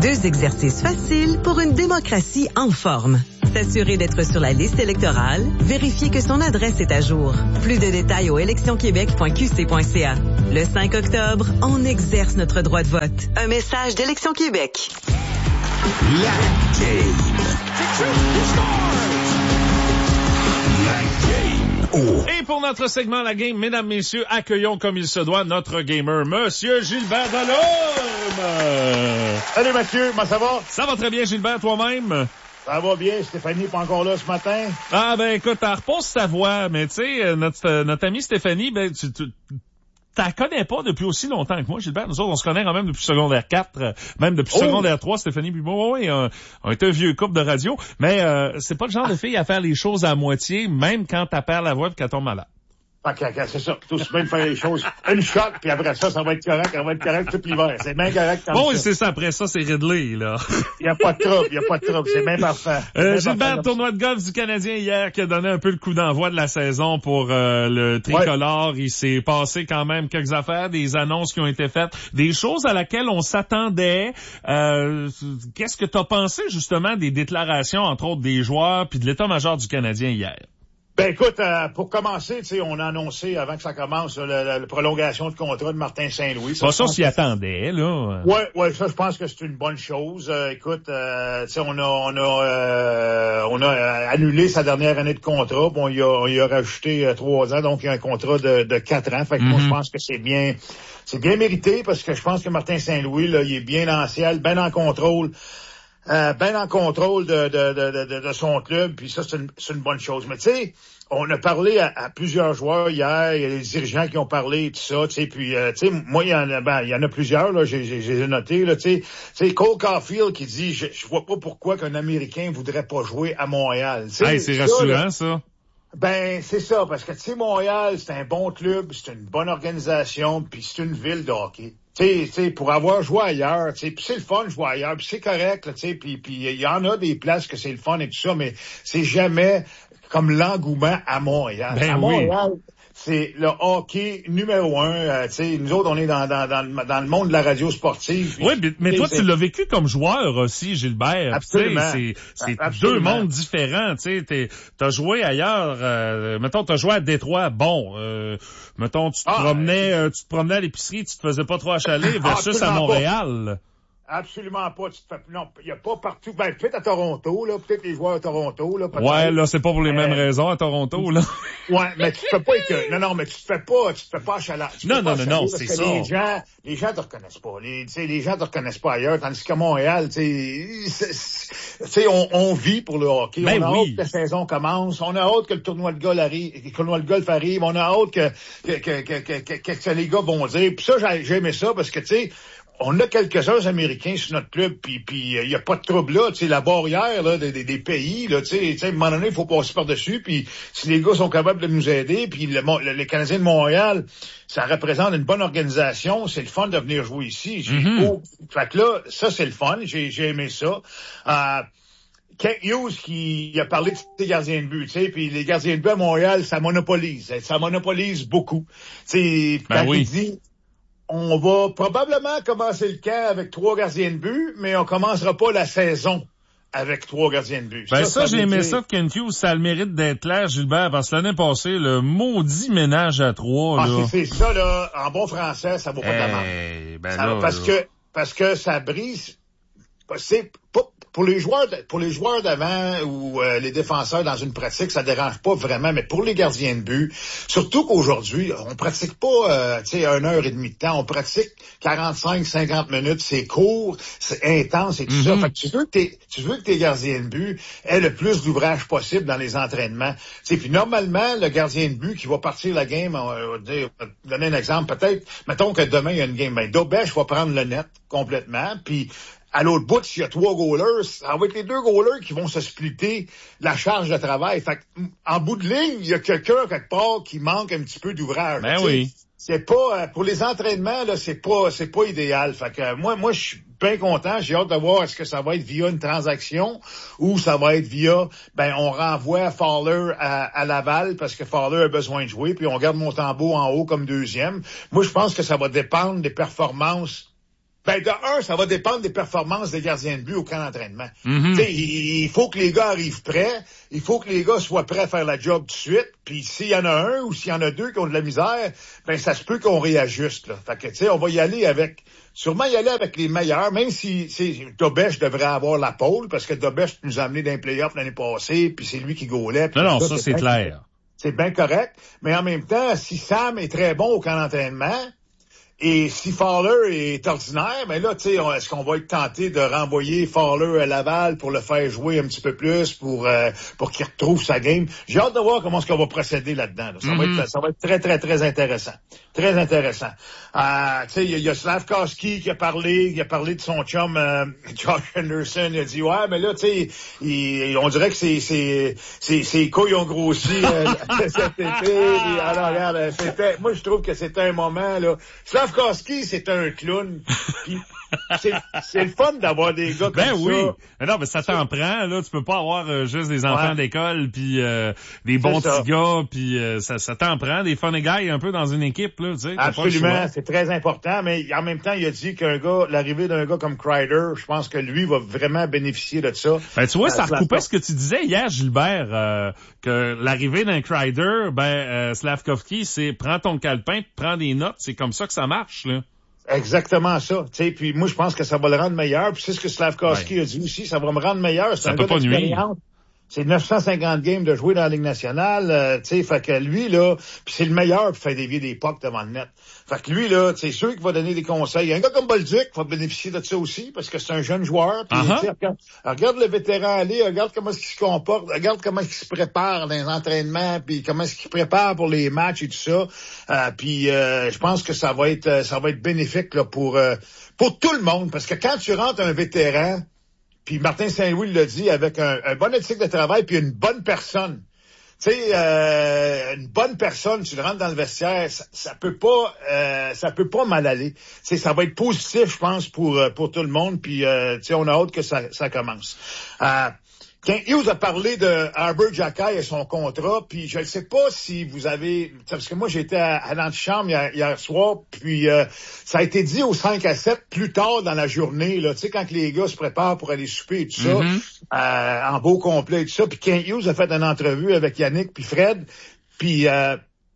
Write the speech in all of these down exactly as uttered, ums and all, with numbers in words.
Deux exercices faciles pour une démocratie en forme. S'assurer d'être sur la liste électorale, vérifier que son adresse est à jour. Plus de détails au élections québec point q c point c a. Le cinq octobre, on exerce notre droit de vote. Un message d'Élections Québec. La game. La game. Oh. Et pour notre segment La Game, mesdames, messieurs, accueillons comme il se doit notre gamer, Monsieur Gilbert Delorme. Salut Mathieu, comment ça va? Ça va très bien, Gilbert, toi-même? Ça va bien, Stéphanie pas encore là ce matin? Ah ben écoute, elle repose sa voix, mais tu sais, notre, notre amie Stéphanie, ben tu... tu t'as connais pas depuis aussi longtemps que moi, Gilbert. Nous autres, on se connaît quand même depuis secondaire quatre, même depuis oh. secondaire trois, Stéphanie puis moi. Oui, on, on était un vieux couple de radio. Mais euh, c'est pas le genre de fille à faire les choses à moitié, même quand t'as perdu la voix et qu'elle tombe malade. OK, OK, c'est ça. Tout aussi bien de faire les choses une shot, puis après ça, ça va être correct, ça va être correct tout l'hiver. C'est bien correct comme bon, ça. Oui, c'est ça. Après ça, c'est Ridley, là. Il n'y a pas de trouble, il n'y a pas de trouble. C'est bien parfait. Euh, Gilbert, tournoi de golf du Canadien hier qui a donné un peu le coup d'envoi de la saison pour euh, le tricolore. Ouais. Il s'est passé quand même quelques affaires, des annonces qui ont été faites, des choses à laquelle on s'attendait. Euh, qu'est-ce que tu as pensé, justement, des déclarations, entre autres, des joueurs puis de l'état-major du Canadien hier? Ben écoute, euh, pour commencer, tu sais, on a annoncé avant que ça commence la, la, la prolongation de contrat de Martin Saint-Louis. Ça, ça, on s'y attendait, là. Ouais, ouais, ça, je pense que c'est une bonne chose. Euh, écoute, euh, tu sais, on a, on a, euh, on a annulé sa dernière année de contrat. Bon, il a, on y a rajouté euh, trois ans, donc il y a un contrat de, de quatre ans. Fait que mm-hmm. moi, je pense que c'est bien, c'est bien mérité parce que je pense que Martin Saint-Louis, là, il est bien en ciel, bien en contrôle. Euh, ben en contrôle de, de, de, de, de son club, puis ça, c'est une, c'est une bonne chose. Mais tu sais, on a parlé à, à plusieurs joueurs hier, il y a des dirigeants qui ont parlé et tout ça, tu sais, puis euh, tu sais, moi, il y en a, ben, il y en a plusieurs, là, j'ai, j'ai, j'ai noté, là, tu sais, tu sais, Cole Caulfield qui dit, je, je vois pas pourquoi qu'un Américain voudrait pas jouer à Montréal. Hey, c'est ça, rassurant, là, ça. Ben, c'est ça, parce que, tu sais, Montréal, c'est un bon club, c'est une bonne organisation, puis c'est une ville de hockey. Tu sais, pour avoir joué ailleurs, tu sais, puis c'est le fun de jouer ailleurs, puis c'est correct, tu sais, puis puis il y en a des places que c'est le fun et tout ça, mais c'est jamais comme l'engouement à Montréal. Ben à Montréal, oui. C'est le hockey numéro un. Euh, tu sais, nous autres, on est dans, dans, dans, dans le monde de la radio sportive. Oui, mais, mais toi, tu l'as vécu comme joueur aussi, Gilbert. Absolument. C'est, c'est Absolument. deux mondes différents. Tu sais, t'as joué ailleurs. Euh, mettons, t'as joué à Détroit. Bon, euh, mettons, tu te ah, promenais, euh, tu te promenais à l'épicerie, tu te faisais pas trop achaler versus à Montréal. Pas. Absolument pas. Tu te fais, non, il y a pas partout. Ben, peut-être à Toronto, là. Peut-être les joueurs à Toronto, là. Peut-être. Ouais, là, c'est pas pour les euh, mêmes raisons à Toronto, là. Ouais, mais tu te fais pas écœurer. Non, non, mais tu te fais pas, tu te fais pas achaler. Non, non, non, non, c'est ça. Les gens, les gens te reconnaissent pas. Les, tu sais, les gens te reconnaissent pas ailleurs. Tandis qu'à Montréal, tu sais, on, on vit pour le hockey. Ben on a oui. hâte que la saison commence. On a hâte que le tournoi de golf arrive, que le tournoi de golf arrive. On a hâte que, que, que, que, que, que, que les gars vont dire. Puis ça, j'ai, j'ai aimé ça parce que, tu sais, on a quelques-uns Américains sur notre club, puis puis il euh, y a pas de trouble là, tu sais, la barrière là des, des, des pays là, tu sais, à un moment donné, il faut passer par-dessus, puis si les gars sont capables de nous aider, puis le, le, les Canadiens de Montréal, ça représente une bonne organisation, c'est le fun de venir jouer ici. J'ai Mm-hmm. oh, fait que là, ça c'est le fun, j'ai j'ai aimé ça. Euh, Kent Hughes qui a parlé de ses gardiens de but, tu sais, puis les gardiens de but à Montréal, ça monopolise, ça monopolise beaucoup. Tu sais, ben quand oui. il dit on va probablement commencer le camp avec trois gardiens de but, mais on commencera pas la saison avec trois gardiens de but. Ben ça, ça, ça j'ai aimé dire... ça de Kent Hughes, ça a le mérite d'être clair, Gilbert, parce que l'année passée, le maudit ménage à trois, ah, là. C'est, c'est ça, là, en bon français, ça vaut pas hey, de la ben ça, là, parce là. que parce que ça brise. C'est pas pour les joueurs de, pour les joueurs d'avant ou euh, les défenseurs dans une pratique, ça dérange pas vraiment, mais pour les gardiens de but, surtout qu'aujourd'hui, on pratique pas euh, tu sais une heure et demie de temps, on pratique quarante-cinq cinquante minutes, c'est court, c'est intense et tout mm-hmm. ça. Fait que tu veux que tes tu veux que tes gardiens de but aient le plus d'ouvrage possible dans les entraînements. Tu sais, puis normalement, le gardien de but qui va partir la game, on va dire, donner un exemple, peut-être, mettons que demain il y a une game, ben Dobèche va prendre le net complètement, puis à l'autre bout, s'il y a trois goalers, ça va être les deux goalers qui vont se splitter la charge de travail. Fait que, en bout de ligne, il y a quelqu'un quelque part qui manque un petit peu d'ouvrage. Ben oui. C'est pas, pour les entraînements, là, c'est pas, c'est pas idéal. Fait que, moi, moi, je suis bien content. J'ai hâte de voir est-ce que ça va être via une transaction ou ça va être via, ben, on renvoie Fowler à, à Laval parce que Fowler a besoin de jouer puis on garde Montembeault en haut comme deuxième. Moi, je pense que ça va dépendre des performances Ben, de un, ça va dépendre des performances des gardiens de but au camp d'entraînement. Mm-hmm. Tu sais, il faut que les gars arrivent prêts. Il faut que les gars soient prêts à faire la job tout de suite. Puis s'il y en a un ou s'il y en a deux qui ont de la misère, ben, ça se peut qu'on réajuste, là. Fait que, tu sais, on va y aller avec, sûrement y aller avec les meilleurs, même si, tu sais, Dobèche devrait avoir la pole, parce que Dobèche nous a amené dans les playoffs l'année passée, puis c'est lui qui gaulait. Non, non, ça, ça, c'est c'est bien, clair. C'est bien correct. Mais en même temps, si Sam est très bon au camp d'entraînement, et si Fowler est ordinaire, ben là, tu sais, est-ce qu'on va être tenté de renvoyer Fowler à Laval pour le faire jouer un petit peu plus, pour euh, pour qu'il retrouve sa game? J'ai hâte de voir comment est-ce qu'on va procéder là-dedans. Là. Ça, mm-hmm. va être, ça va être très, très, très intéressant. Très intéressant. Euh, tu sais, il y, y a Slavkovski qui a parlé, qui a parlé de son chum euh, Josh Anderson. Il a dit, ouais, mais là, tu sais, on dirait que ses, ses, ses, ses couilles ont grossi euh, cet été. Puis, alors, regarde, c'était, moi, je trouve que c'était un moment, là. Slavkovski, c'est un clown. Puis, c'est, c'est le fun d'avoir des gars comme ben ça. oui. Mais non, mais ça t'en prend, là. Tu peux pas avoir euh, juste des enfants ouais. d'école puis euh, des bons petits gars puis euh, ça, ça t'en prend des fun guys un peu dans une équipe, là, tu sais. Absolument, c'est très important, mais en même temps, il a dit qu'un gars, l'arrivée d'un gars comme Kreider, je pense que lui va vraiment bénéficier de ça. Ben, tu vois, euh, ça recoupait ce que tu disais hier, Gilbert, euh, que l'arrivée d'un Kreider, ben, euh, Slavkovski, c'est prends ton calepin, prends des notes, c'est comme ça que ça marche, là. Exactement ça. Tu sais, puis moi, je pense que ça va le rendre meilleur. Puis c'est ce que Slavkovski ouais. a dit aussi, ça va me rendre meilleur. C'est ça un peut gars pas d'expérience. Nuire. C'est neuf cent cinquante games de jouer dans la Ligue nationale. Euh, tu sais, fait que lui, là, puis c'est le meilleur pour faire dévier des pucks devant le net. Fait que lui, là, c'est sûr qu'il va donner des conseils. Un gars comme Bolduc va bénéficier de ça aussi, parce que c'est un jeune joueur. Puis, uh-huh. regarde, regarde le vétéran aller, regarde comment est-ce qu'il se comporte, regarde comment est-ce qu'il se prépare dans les entraînements, puis comment est-ce qu'il prépare pour les matchs et tout ça. Euh, puis euh, je pense que ça va être ça va être bénéfique là, pour, euh, pour tout le monde, parce que quand tu rentres un vétéran, puis Martin Saint-Louis l'a dit, avec un, un bon éthique de travail puis une bonne personne. Tu sais, euh, une bonne personne, tu le rentres dans le vestiaire, ça, ça peut pas, euh, ça peut pas mal aller. Tu sais, ça va être positif, je pense, pour pour tout le monde. Puis, euh, tu sais, on a hâte que ça, ça commence. Euh, Kent Hughes a parlé de Arber Xhekaj et son contrat, puis je ne sais pas si vous avez... Parce que moi, j'étais à, à l'antichambre hier, hier soir, puis euh, ça a été dit au cinq à sept plus tard dans la journée, là, tu sais, quand les gars se préparent pour aller souper et tout ça, mm-hmm. euh, en beau complet et tout ça, puis Kent Hughes a fait une entrevue avec Yannick puis Fred, puis... Euh,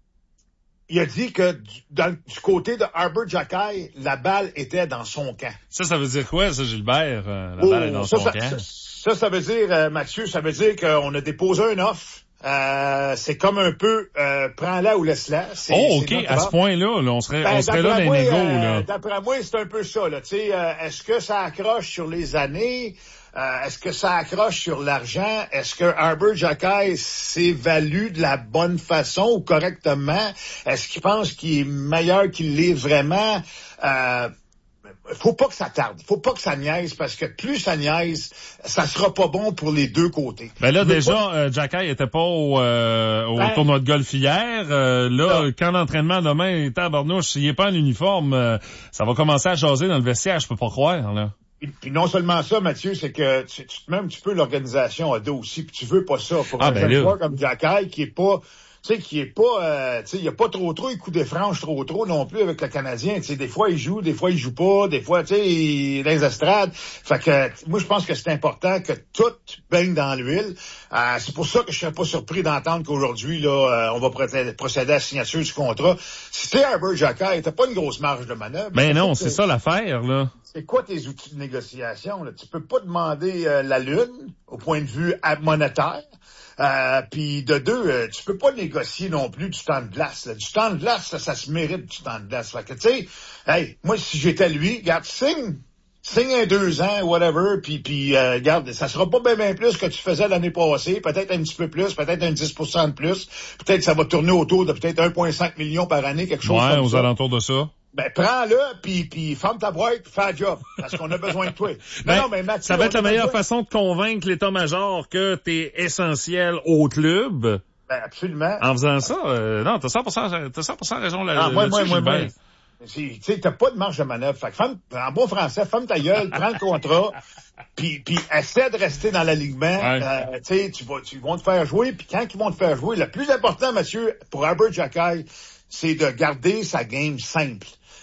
il a dit que du, dans, du côté de Arber Xhekaj, la balle était dans son camp. Ça, ça veut dire quoi, ça, Gilbert? Euh, la oh, balle est dans ça, son ça, camp? Ça, ça, ça veut dire, euh, Mathieu, ça veut dire qu'on a déposé un offre. Euh, c'est comme un peu, euh, prends-la ou laisse-la. C'est, oh, OK, c'est à ce point-là, là, on serait, ben, on serait là dans les négos, euh, là. D'après moi, c'est un peu ça, là. Tu sais, euh, est-ce que ça accroche sur les années? Euh, est-ce que ça accroche sur l'argent? Est-ce que Arber Xhekaj s'évalue de la bonne façon ou correctement? Est-ce qu'il pense qu'il est meilleur qu'il l'est vraiment? Euh, faut pas que ça tarde. Faut pas que ça niaise, parce que plus ça niaise, ça sera pas bon pour les deux côtés. Ben là, déjà, pas... euh, Xhekaj était pas au, euh, au ben, tournoi de golf hier. Euh, là, non. quand l'entraînement demain est à Barnouche, s'il est pas en uniforme, euh, ça va commencer à jaser dans le vestiaire, je peux pas croire, là. Puis, puis non seulement ça, Mathieu, c'est que tu, tu même tu peux l'organisation à dos aussi, puis tu veux pas ça pour ah, un ben jeune là. joueur comme Xhekaj qui est pas, tu sais, qui est pas, euh, tu sais, il y a pas trop trop, il coup des franges trop trop non plus avec le Canadien. Tu sais, des fois il joue, des fois il joue pas, des fois, tu sais, il est dans les estrades. Fait que moi je pense que c'est important que tout baigne dans l'huile. Euh, c'est pour ça que je serais pas surpris d'entendre qu'aujourd'hui là, euh, on va procéder, procéder à la signature du contrat. Si t'es Arber Xhekaj, t'as pas une grosse marge de manœuvre. Ben non, c'est ça l'affaire, là. C'est quoi tes outils de négociation, là? Tu peux pas demander euh, la lune au point de vue monétaire. Euh, puis de deux, euh, tu peux pas négocier non plus du temps de glace. Là. Du temps de glace, là, ça se mérite du temps de glace. Fait que tu sais, hey, moi si j'étais lui, regarde, signe, signe un deux ans, whatever, puis puis euh, regarde, ça sera pas bien bien plus que tu faisais l'année passée, peut-être un petit peu plus, peut-être un dix pour cent de plus, peut-être que ça va tourner autour de peut-être un virgule cinq million par année, quelque chose ouais, comme aux ça. alentours de ça. Ben, prends-le, puis puis ferme ta boîte, puis fais le job, parce qu'on a besoin de toi. Ben, non, non, mais Mathieu, ça va être la meilleure besoin... façon de convaincre l'état-major que t'es essentiel au club. Ben, absolument. En faisant ça, euh, non, t'as cent pour cent, t'as cent pour cent raison là, ah, moi, là-dessus, moi, moi, Gilbert. moi. Tu sais, t'as pas de marge de manœuvre. Fait que ferme, en bon français, ferme ta gueule, prends le contrat, puis puis essaie de rester dans l'alignement. Ouais. Euh, tu sais, tu vas, tu vont te faire jouer, puis quand ils vont te faire jouer, le plus important, Mathieu, pour Arber Xhekaj, c'est de garder sa game simple.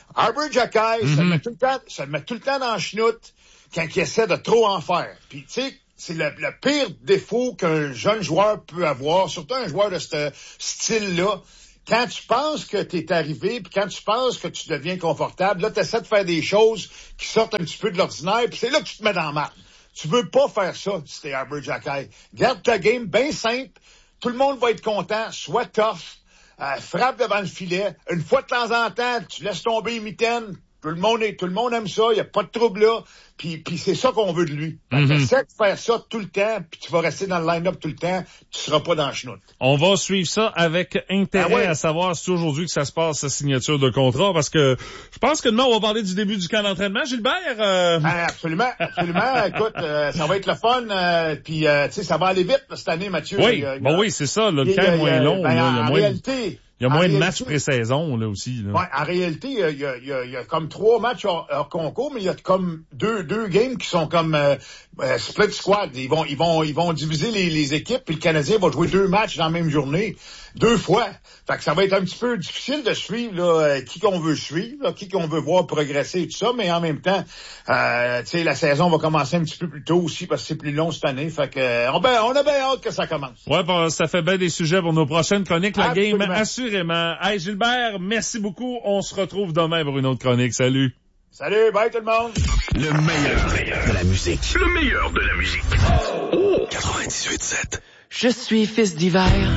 Arbor Jacquet, mm-hmm. ça, met tout le temps, ça met tout le temps dans le chenoute quand il essaie de trop en faire. Puis, tu sais, c'est le, le pire défaut qu'un jeune joueur peut avoir, surtout un joueur de ce style-là. Quand tu penses que tu es arrivé, puis quand tu penses que tu deviens confortable, là, tu essaies de faire des choses qui sortent un petit peu de l'ordinaire, puis c'est là que tu te mets dans la marde. Tu veux pas faire ça si t'es Arbor Jacquet. Garde ta game bien simple. Tout le monde va être content. Sois tough. Euh, frappe devant le filet. Une fois de temps en temps, tu laisses tomber les mitaines. Tout le monde est, tout le monde aime ça. Il n'y a pas de trouble là. Puis, puis c'est ça qu'on veut de lui. Mm-hmm. Essaie de faire ça tout le temps, puis tu vas rester dans le line-up tout le temps. Tu seras pas dans le chenoute. On va suivre ça avec intérêt, ah ouais. à savoir si aujourd'hui que ça se passe, sa signature de contrat, parce que je pense que demain, on va parler du début du camp d'entraînement. Gilbert? Euh... Ah, absolument, absolument. Écoute, euh, ça va être le fun. Euh, puis, euh, tu sais, ça va aller vite là, cette année, Mathieu. Oui, il y a, il y a, bon, oui, c'est ça. Là, le camp est moins long. Ben, là, en, il y a en moins... réalité... Il y a moins en de réalité, matchs pré-saison, là, aussi, là. Ouais, en réalité, il y a, il y a, il y a, il y a comme trois matchs hors, hors concours, mais il y a comme deux, deux games qui sont comme, euh, euh, split squad. Ils vont, ils vont, ils vont diviser les, les équipes, puis le Canadien va jouer deux matchs dans la même journée. Deux fois. Fait que ça va être un petit peu difficile de suivre, là, qui qu'on veut suivre, là, qui qu'on veut voir progresser et tout ça, mais en même temps, euh, tu sais, la saison va commencer un petit peu plus tôt aussi parce que c'est plus long cette année. Fait que, euh, on, ben, on a bien hâte que ça commence. Ouais, bon, ça fait bien des sujets pour nos prochaines chroniques. La Absolument. game, assurément. Hey, Gilbert, merci beaucoup. On se retrouve demain pour une autre chronique. Salut. Salut, bye tout le monde. Le meilleur de la musique. Le meilleur de la musique. Oh! quatre-vingt-dix-huit sept. Je suis fils d'hiver.